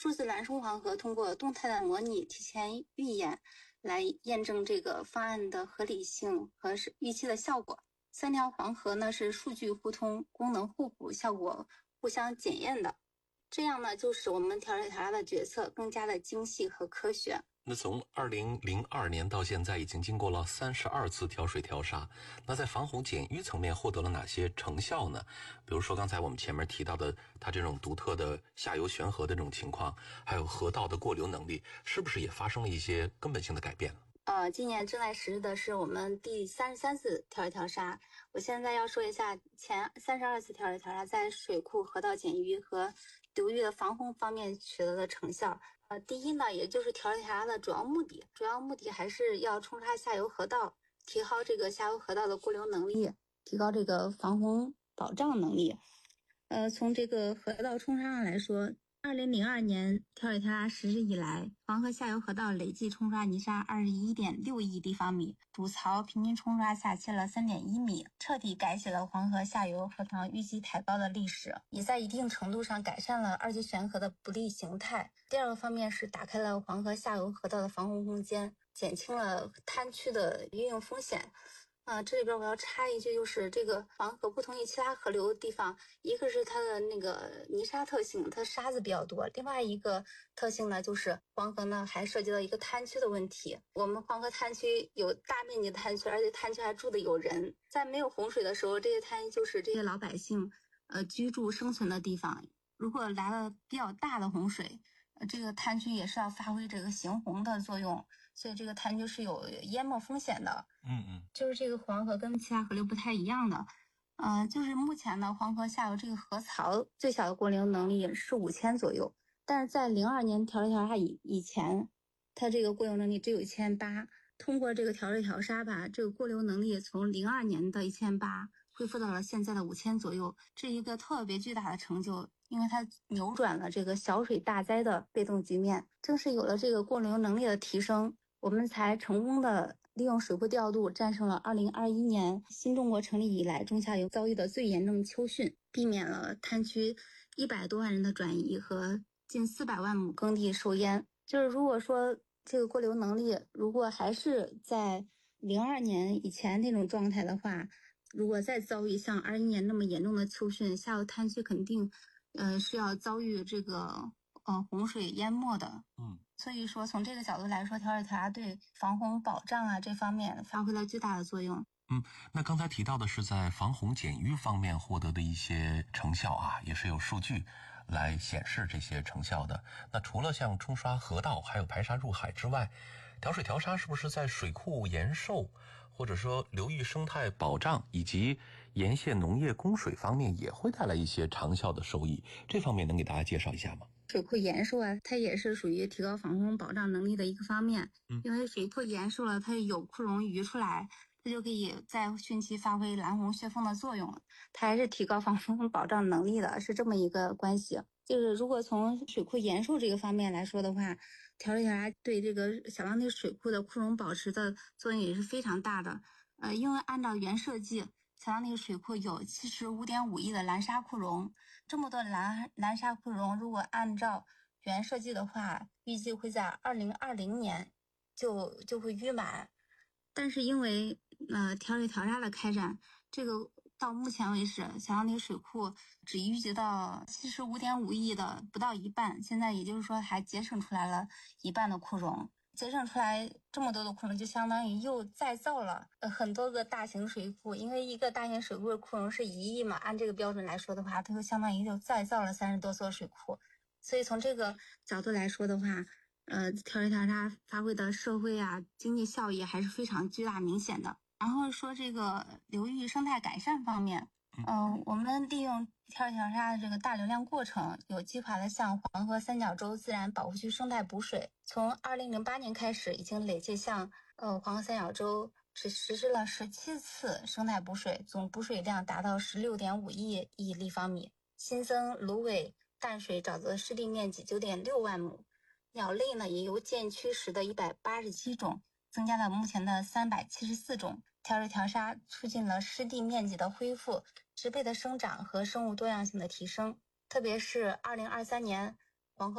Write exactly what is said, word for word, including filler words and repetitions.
数字孪生黄河通过动态的模拟、提前预演来验证这个方案的合理性和预期的效果。三条黄河呢是数据互通、功能互补、效果互相检验的，这样呢就使我们调水调沙的决策更加的精细和科学。 那从二零零二年到现在已经经过了三十二次调水调沙，那在防洪减淤层面获得了哪些成效呢？比如说刚才我们前面提到的它这种独特的下游悬河的这种情况，还有河道的过流能力，是不是也发生了一些根本性的改变？ 呃，今年正在实施的是我们第三十三次调水调沙。我现在要说一下前三十二次调水调沙在水库河道减淤和流域的防洪方面取得的成效。呃，第一呢，也就是调水调沙的主要目的，主要目的还是要冲刷下游河道，提高这个下游河道的过流能力，提高这个防洪保障能力。呃，从这个河道冲刷上来说，二零零二年调水调沙实施以来，黄河下游河道累计冲刷泥沙 二十一点六亿立方米，主槽平均冲刷下切了 三点一米，彻底改写了黄河下游河塘淤积抬高的历史，也在一定程度上改善了二级悬河的不利形态。第二个方面是打开了黄河下游河道的防洪空间，减轻了滩区的运用风险。呃，这里边我要插一句，就是这个黄河不同于其他河流的地方，一个是它的那个泥沙特性，它沙子比较多；另外一个特性呢，就是黄河呢还涉及到一个滩区的问题。我们黄河滩区有大面积的滩区，而且滩区还住的有人。在没有洪水的时候，这些滩就是这些老百姓呃居住生存的地方。如果来了比较大的洪水，呃，这个滩区也是要发挥这个行洪的作用，所以这个滩区是有淹没风险的。 嗯嗯， 就是这个黄河跟其他河流不太一样的，呃，就是目前呢，黄河下游这个河槽最小的过流能力是五千左右，但是在零二年调水调沙以以前，它这个过流能力只有一千八。通过这个调水调沙吧，这个过流能力从零二年的一千八恢复到了现在的五千左右，这是一个特别巨大的成就。因为它扭转了这个小水大灾的被动局面，正是有了这个过流能力的提升，我们才成功的利用水库调度战胜了二零二一年新中国成立以来中下游遭遇的最严重秋汛，避免了滩区一百多万人的转移和近四百万亩耕地受淹。就是如果说这个过流能力如果还是在零二年以前那种状态的话，如果再遭遇像二一年那么严重的秋汛，下游滩区肯定呃，是要遭遇这个呃洪水淹没的。 嗯， 所以说从这个角度来说，调水调沙对防洪保障啊这方面发挥了巨大的作用。 嗯，那刚才提到的是在防洪减淤方面获得的一些成效啊，也是有数据来显示这些成效的。那除了像冲刷河道还有排沙入海之外，调水调沙是不是在水库延寿或者说流域生态保障以及沿线农业供水方面也会带来一些长效的收益？这方面能给大家介绍一下吗？ 水库延寿啊，它也是属于提高防洪保障能力的一个方面。嗯，因为水库延寿了，它有库容淤出来，它就可以在汛期发挥拦洪泄洪的作用，它还是提高防洪保障能力的，是这么一个关系。就是如果从水库延寿这个方面来说的话，调水调沙对这个小浪堤水库的库容保持的作用也是非常大的。呃，因为按照原设计，小浪堤水库有 七十五点五亿的蓝沙库容，这么多蓝蓝沙库容，如果按照原设计的话，预计会在二零二零年就就会淤满。但是因为呃调水调沙的开展，这个到目前为止，小浪堤水库只淤积到 七十五点五亿的不到一半，现在也就是说还节省出来了一半的库容。节省出来这么多的库容，就相当于又再造了呃很多个大型水库，因为一个大型水库的库容是一亿嘛，按这个标准来说的话，它就相当于就再造了三十多座水库。所以从这个角度来说的话，呃，调水调沙发挥的社会啊经济效益还是非常巨大明显的。然后说这个流域生态改善方面，嗯、呃，我们利用调水调沙的这个大流量过程，有计划的向黄河三角洲自然保护区生态补水。从二零零八年开始，已经累计向呃黄河三角洲只实施了十七次生态补水，总补水量达到 十六点五亿亿立方米，新增芦苇淡水沼泽湿地面积 九点六万亩，鸟类呢也由建区时的一百八十七种增加到目前的三百七十四种。调水调沙促进了湿地面积的恢复、植被的生长和生物多样性的提升。特别是二零二三年